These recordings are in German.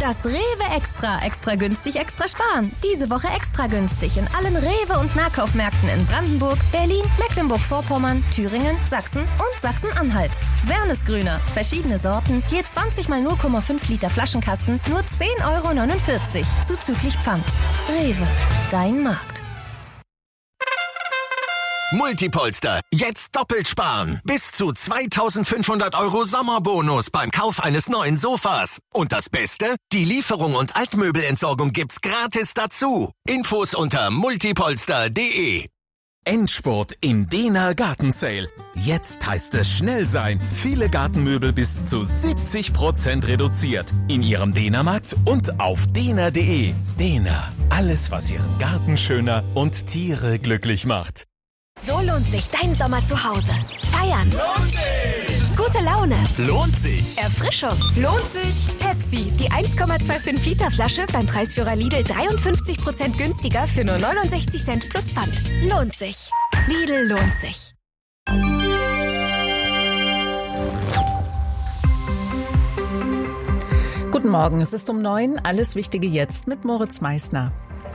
Das Rewe Extra. Extra günstig, extra sparen. Diese Woche extra günstig in allen Rewe- und Nahkaufmärkten in Brandenburg, Berlin, Mecklenburg-Vorpommern, Thüringen, Sachsen und Sachsen-Anhalt. Wernesgrüner. Verschiedene Sorten. Je 20 mal 0,5 Liter Flaschenkasten. Nur 10,49 € zuzüglich Pfand. Rewe. Dein Markt. Multipolster. Jetzt doppelt sparen. Bis zu 2.500 € Sommerbonus beim Kauf eines neuen Sofas. Und das Beste? Die Lieferung und Altmöbelentsorgung gibt's gratis dazu. Infos unter multipolster.de. Endspurt im Dehner Gartensale. Jetzt heißt es schnell sein. Viele Gartenmöbel bis zu 70% reduziert. In Ihrem Dehnermarkt und auf dehner.de. Dehner. Alles, was Ihren Garten schöner und Tiere glücklich macht. So lohnt sich dein Sommer zu Hause. Feiern. Lohnt sich. Gute Laune. Lohnt sich. Erfrischung. Lohnt sich. Pepsi. Die 1,25 Liter Flasche beim Preisführer Lidl 53% günstiger für nur 69 Cent plus Pfand. Lohnt sich. Lidl lohnt sich. Guten Morgen, es ist um 9, alles Wichtige jetzt mit Moritz Meissner.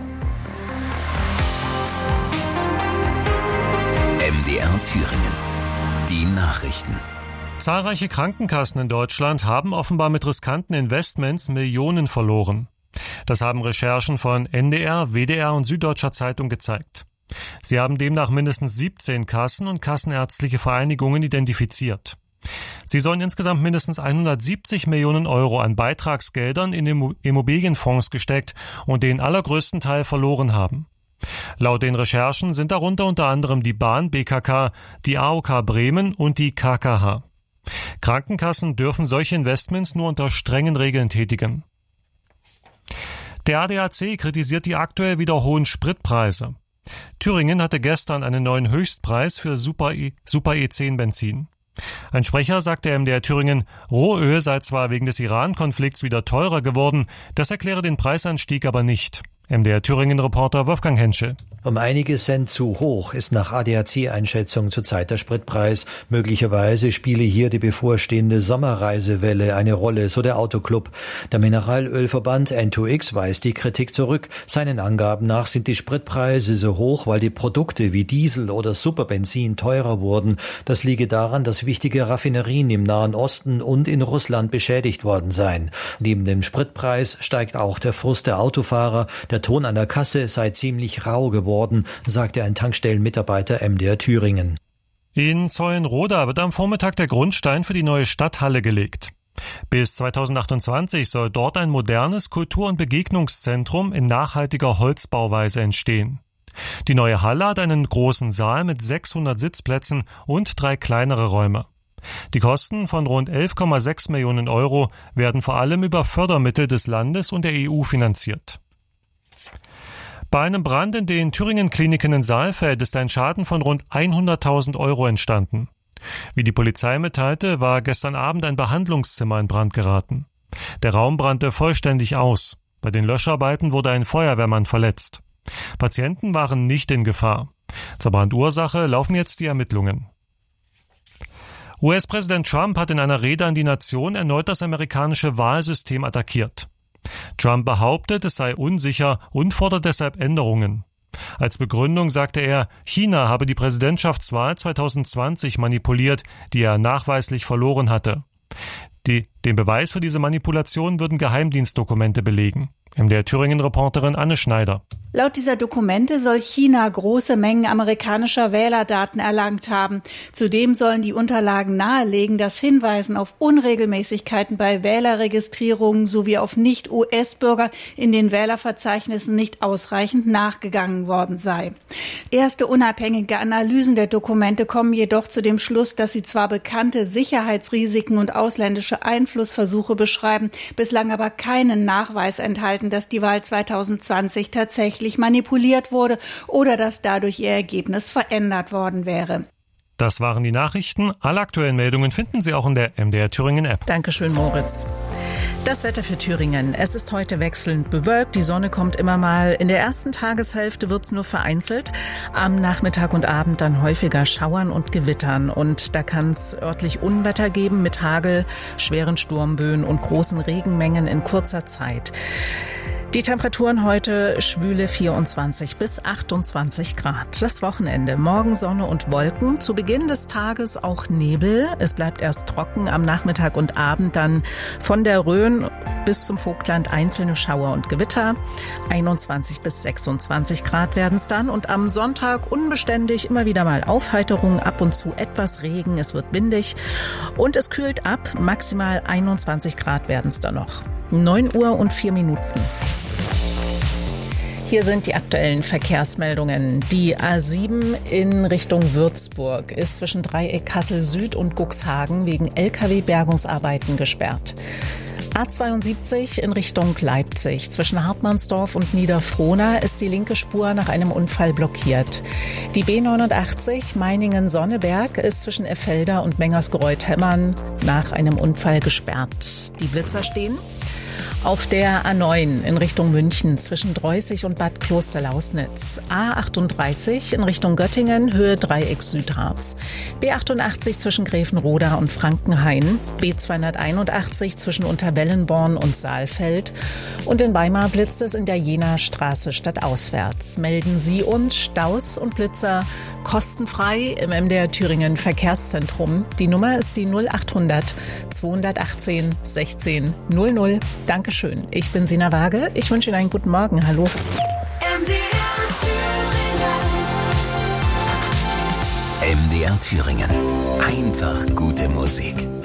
MDR Thüringen. Die Nachrichten. Zahlreiche Krankenkassen in Deutschland haben offenbar mit riskanten Investments Millionen verloren. Das haben Recherchen von NDR, WDR und Süddeutscher Zeitung gezeigt. Sie haben demnach mindestens 17 Kassen und kassenärztliche Vereinigungen identifiziert. Sie sollen insgesamt mindestens 170 Millionen € an Beitragsgeldern in Immobilienfonds gesteckt und den allergrößten Teil verloren haben. Laut den Recherchen sind darunter unter anderem die Bahn BKK, die AOK Bremen und die KKH. Krankenkassen dürfen solche Investments nur unter strengen Regeln tätigen. Der ADAC kritisiert die aktuell wieder hohen Spritpreise. Thüringen hatte gestern einen neuen Höchstpreis für Super E10 Benzin. Ein Sprecher sagte MDR Thüringen, Rohöl sei zwar wegen des Iran-Konflikts wieder teurer geworden, das erkläre den Preisanstieg aber nicht. MDR Thüringen-Reporter Wolfgang Henschel. Um einige Cent zu hoch ist nach ADAC-Einschätzung zurzeit der Spritpreis. Möglicherweise spiele hier die bevorstehende Sommerreisewelle eine Rolle, so der Autoclub. Der Mineralölverband N2X weist die Kritik zurück. Seinen Angaben nach sind die Spritpreise so hoch, weil die Produkte wie Diesel oder Superbenzin teurer wurden. Das liege daran, dass wichtige Raffinerien im Nahen Osten und in Russland beschädigt worden seien. Neben dem Spritpreis steigt auch der Frust der Autofahrer. Der Ton an der Kasse sei ziemlich rau geworden, sagte ein Tankstellenmitarbeiter MDR Thüringen. In Zeulenroda wird am Vormittag der Grundstein für die neue Stadthalle gelegt. Bis 2028 soll dort ein modernes Kultur- und Begegnungszentrum in nachhaltiger Holzbauweise entstehen. Die neue Halle hat einen großen Saal mit 600 Sitzplätzen und 3 kleinere Räume. Die Kosten von rund 11,6 Millionen € werden vor allem über Fördermittel des Landes und der EU finanziert. Bei einem Brand in den Thüringen-Kliniken in Saalfeld ist ein Schaden von rund 100.000 € entstanden. Wie die Polizei mitteilte, war gestern Abend ein Behandlungszimmer in Brand geraten. Der Raum brannte vollständig aus. Bei den Löscharbeiten wurde ein Feuerwehrmann verletzt. Patienten waren nicht in Gefahr. Zur Brandursache laufen jetzt die Ermittlungen. US-Präsident Trump hat in einer Rede an die Nation erneut das amerikanische Wahlsystem attackiert. Trump behauptet, es sei unsicher und fordert deshalb Änderungen. Als Begründung sagte er, China habe die Präsidentschaftswahl 2020 manipuliert, die er nachweislich verloren hatte. Den Beweis für diese Manipulation würden Geheimdienstdokumente belegen. MDR Thüringen-Reporterin Anne Schneider. Laut dieser Dokumente soll China große Mengen amerikanischer Wählerdaten erlangt haben. Zudem sollen die Unterlagen nahelegen, dass Hinweisen auf Unregelmäßigkeiten bei Wählerregistrierungen sowie auf Nicht-US-Bürger in den Wählerverzeichnissen nicht ausreichend nachgegangen worden sei. Erste unabhängige Analysen der Dokumente kommen jedoch zu dem Schluss, dass sie zwar bekannte Sicherheitsrisiken und ausländische Einflussversuche beschreiben, bislang aber keinen Nachweis enthalten, dass die Wahl 2020 tatsächlich manipuliert wurde oder dass dadurch ihr Ergebnis verändert worden wäre. Das waren die Nachrichten. Alle aktuellen Meldungen finden Sie auch in der MDR Thüringen App. Dankeschön, Moritz. Das Wetter für Thüringen. Es ist heute wechselnd bewölkt. Die Sonne kommt immer mal. In der ersten Tageshälfte wird's nur vereinzelt. Am Nachmittag und Abend dann häufiger Schauern und Gewittern. Und da kann es örtlich Unwetter geben mit Hagel, schweren Sturmböen und großen Regenmengen in kurzer Zeit. Die Temperaturen heute schwüle 24 bis 28 Grad. Das Wochenende. Morgen Sonne und Wolken. Zu Beginn des Tages auch Nebel. Es bleibt erst trocken. Am Nachmittag und Abend dann von der Rhön bis zum Vogtland einzelne Schauer und Gewitter. 21 bis 26 Grad werden es dann. Und am Sonntag unbeständig immer wieder mal Aufheiterung, ab und zu etwas Regen. Es wird windig und es kühlt ab. Maximal 21 Grad werden es dann noch. 9 Uhr und 4 Minuten. Hier sind die aktuellen Verkehrsmeldungen. Die A7 in Richtung Würzburg ist zwischen Dreieck Kassel Süd und Cuxhagen wegen Lkw-Bergungsarbeiten gesperrt. A72 in Richtung Leipzig. Zwischen Hartmannsdorf und Niederfrohna ist die linke Spur nach einem Unfall blockiert. Die B89 Meiningen-Sonneberg ist zwischen Effelder und Mengersgreuth-Hemmern nach einem Unfall gesperrt. Die Blitzer stehen auf der A9 in Richtung München zwischen Dreußig und Bad Klosterlausnitz. A38 in Richtung Göttingen, Höhe Dreieck Südharz. B88 zwischen Gräfenroda und Frankenhain. B281 zwischen Unterwellenborn und Saalfeld. Und in Weimar blitzt es in der Jenaer Straße stadtauswärts. Melden Sie uns Staus und Blitzer kostenfrei im MDR Thüringen Verkehrszentrum. Die Nummer ist die 0800 218 16 00. Dankeschön. Ich bin Sina Waage. Ich wünsche Ihnen einen guten Morgen. Hallo. MDR Thüringen. Einfach gute Musik.